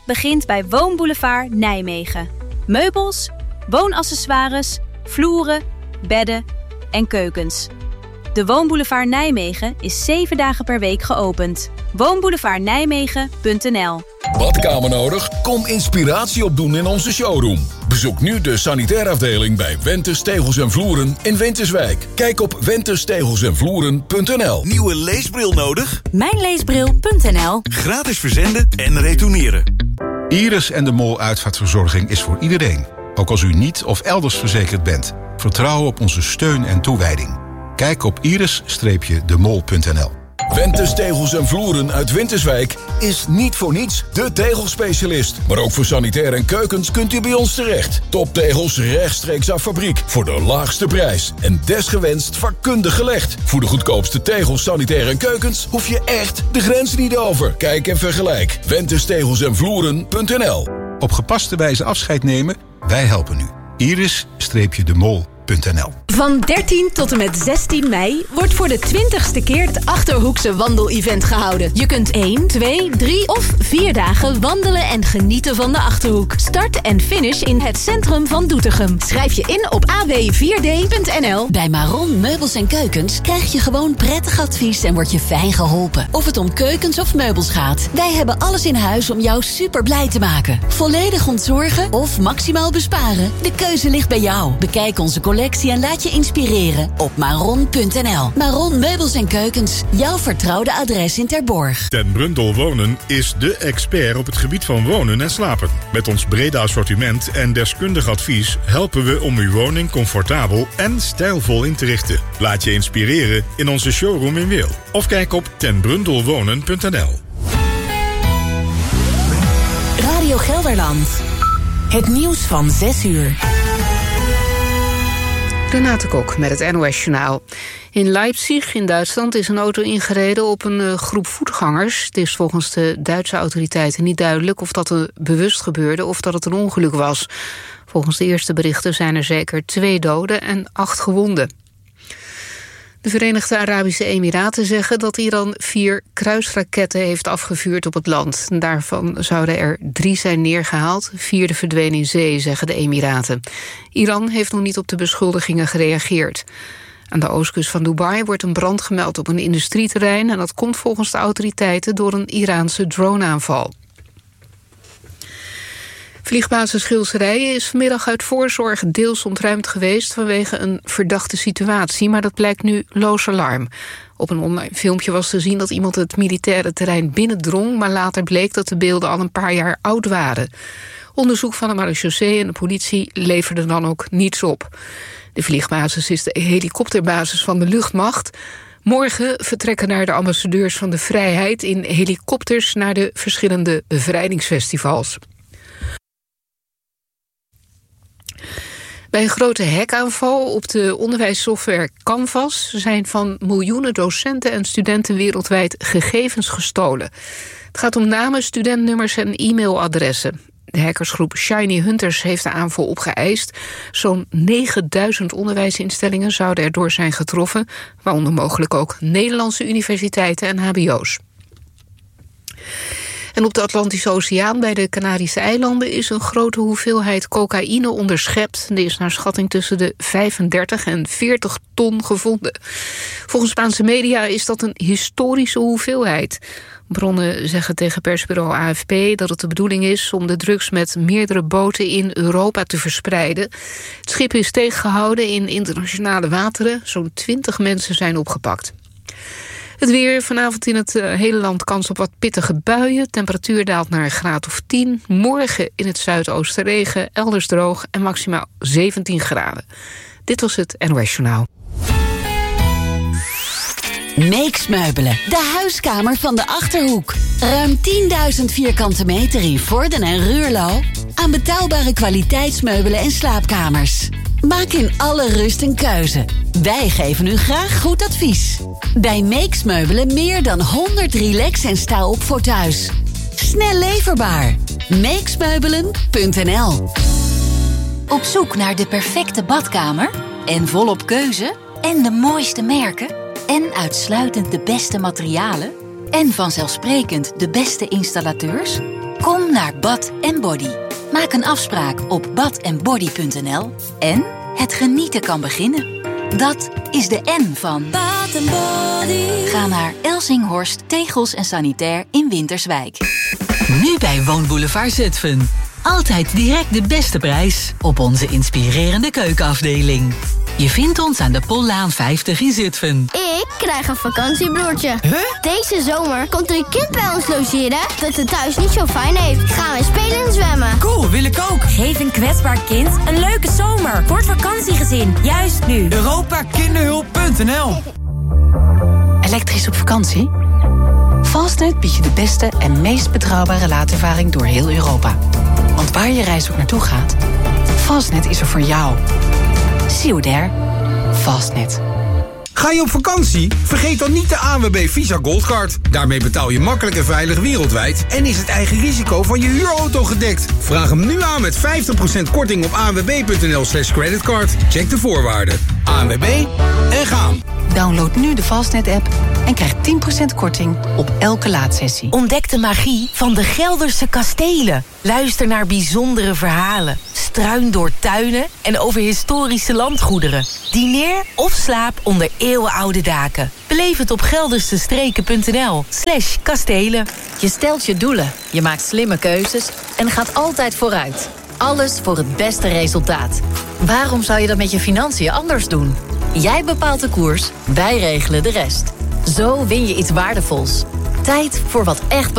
begint bij Woonboulevard Nijmegen. Meubels, woonaccessoires, vloeren, bedden en keukens. De Woonboulevard Nijmegen is 7 dagen per week geopend. Woonboulevardnijmegen.nl. Badkamer nodig? Kom inspiratie opdoen in onze showroom. Bezoek nu de sanitaire afdeling bij Wentes Tegels en Vloeren in Winterswijk. Kijk op wentestegelsenvloeren.nl. Nieuwe leesbril nodig? Mijnleesbril.nl. Gratis verzenden en retourneren. Iris en de Mol uitvaartverzorging is voor iedereen. Ook als u niet of elders verzekerd bent. Vertrouw op onze steun en toewijding. Kijk op iris-demol.nl. Wentes Tegels en Vloeren uit Winterswijk is niet voor niets de tegelspecialist. Maar ook voor sanitair en keukens kunt u bij ons terecht. Toptegels rechtstreeks af fabriek voor de laagste prijs. En desgewenst vakkundig gelegd. Voor de goedkoopste tegels, sanitair en keukens hoef je echt de grens niet over. Kijk en vergelijk. wentestegelsenvloeren.nl. Op gepaste wijze afscheid nemen? Wij helpen u. iris-demol.nl. Van 13 tot en met 16 mei wordt voor de 20ste keer het Achterhoekse Wandel-event gehouden. Je kunt 1, 2, 3 of 4 dagen wandelen en genieten van de Achterhoek. Start en finish in het centrum van Doetinchem. Schrijf je in op aw4d.nl. Bij Maron Meubels en Keukens krijg je gewoon prettig advies en word je fijn geholpen. Of het om keukens of meubels gaat. Wij hebben alles in huis om jou super blij te maken. Volledig ontzorgen of maximaal besparen? De keuze ligt bij jou. Bekijk onze collectie en laat je inspireren op maron.nl. Maron Meubels en Keukens, jouw vertrouwde adres in Terborg. Ten Brundel Wonen is de expert op het gebied van wonen en slapen. Met ons brede assortiment en deskundig advies helpen we om uw woning comfortabel en stijlvol in te richten. Laat je inspireren in onze showroom in Wehl. Of kijk op tenbrundelwonen.nl. Radio Gelderland. Het nieuws van 6 uur. Renate Kok met het NOS-journaal. In Leipzig in Duitsland is een auto ingereden op een groep voetgangers. Het is volgens de Duitse autoriteiten niet duidelijk of dat bewust gebeurde of dat het een ongeluk was. Volgens de eerste berichten zijn er zeker 2 doden en 8 gewonden. De Verenigde Arabische Emiraten zeggen dat Iran 4 kruisraketten heeft afgevuurd op het land. Daarvan zouden er 3 zijn neergehaald, 4 verdwenen in zee, zeggen de Emiraten. Iran heeft nog niet op de beschuldigingen gereageerd. Aan de oostkust van Dubai wordt een brand gemeld op een industrieterrein en dat komt volgens de autoriteiten door een Iraanse droneaanval. Vliegbasis Schilserijen is vanmiddag uit voorzorg deels ontruimd geweest vanwege een verdachte situatie, maar dat blijkt nu loos alarm. Op een online filmpje was te zien dat iemand het militaire terrein binnendrong, maar later bleek dat de beelden al een paar jaar oud waren. Onderzoek van de marechaussee en de politie leverde dan ook niets op. De vliegbasis is de helikopterbasis van de luchtmacht. Morgen vertrekken naar de ambassadeurs van de vrijheid in helikopters naar de verschillende bevrijdingsfestivals. Bij een grote hackaanval op de onderwijssoftware Canvas zijn van miljoenen docenten en studenten wereldwijd gegevens gestolen. Het gaat om namen, studentnummers en e-mailadressen. De hackersgroep Shiny Hunters heeft de aanval opgeëist. Zo'n 9000 onderwijsinstellingen zouden erdoor zijn getroffen, waaronder mogelijk ook Nederlandse universiteiten en hbo's. En op de Atlantische Oceaan bij de Canarische eilanden is een grote hoeveelheid cocaïne onderschept. Die is naar schatting tussen de 35 en 40 ton gevonden. Volgens Spaanse media is dat een historische hoeveelheid. Bronnen zeggen tegen persbureau AFP dat het de bedoeling is om de drugs met meerdere boten in Europa te verspreiden. Het schip is tegengehouden in internationale wateren. Zo'n 20 mensen zijn opgepakt. Het weer, vanavond in het hele land kans op wat pittige buien. Temperatuur daalt naar een graad of 10. Morgen in het zuidoosten regen, elders droog en maximaal 17 graden. Dit was het NOS Journaal. Meeks Meubelen, de huiskamer van de Achterhoek. Ruim 10.000 vierkante meter in Vorden en Ruurlo. Aan betaalbare kwaliteitsmeubelen en slaapkamers. Maak in alle rust een keuze. Wij geven u graag goed advies. Bij Meeks Meubelen meer dan 100 relax- en sta-op voor thuis. Snel leverbaar. Meeksmeubelen.nl. Op zoek naar de perfecte badkamer? En volop keuze? En de mooiste merken? En uitsluitend de beste materialen? En vanzelfsprekend de beste installateurs? Kom naar naar Bath & Body. Maak een afspraak op bathandbody.nl en het genieten kan beginnen. Dat is de N van Bath & Body. Ga naar Elsinghorst Tegels en Sanitair in Winterswijk. Nu bij Woonboulevard Zutphen. Altijd direct de beste prijs op onze inspirerende keukenafdeling. Je vindt ons aan de Pollaan 50 in Zutphen. Ik krijg een vakantiebroertje. Deze zomer komt er een kind bij ons logeren dat het thuis niet zo fijn heeft. Gaan we spelen en zwemmen. Cool, wil ik ook. Geef een kwetsbaar kind een leuke zomer. Voor het vakantiegezin, juist nu. Europakinderhulp.nl. Elektrisch op vakantie? Fastnet biedt je de beste en meest betrouwbare laadervaring door heel Europa. Want waar je reis ook naartoe gaat, Fastnet is er voor jou. See you there. Fastnet. Ga je op vakantie? Vergeet dan niet de ANWB Visa Goldcard. Daarmee betaal je makkelijk en veilig wereldwijd en is het eigen risico van je huurauto gedekt. Vraag hem nu aan met 50% korting op anwb.nl/creditcard. Check de voorwaarden. ANWB en gaan. Download nu de Fastnet-app en krijg 10% korting op elke laadsessie. Ontdek de magie van de Gelderse kastelen. Luister naar bijzondere verhalen. Struin door tuinen en over historische landgoederen. Dineer of slaap onder eeuwenoude daken. Beleef het op geldersestreken.nl/kastelen. Je stelt je doelen, je maakt slimme keuzes en gaat altijd vooruit. Alles voor het beste resultaat. Waarom zou je dat met je financiën anders doen? Jij bepaalt de koers, wij regelen de rest. Zo win je iets waardevols. Tijd voor wat echt